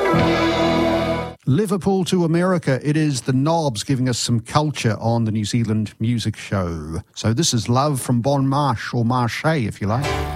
Liverpool to America, it is the Knobs giving us some culture on the New Zealand Music Show. So this is Love from Bon Marche, or Marche if you like.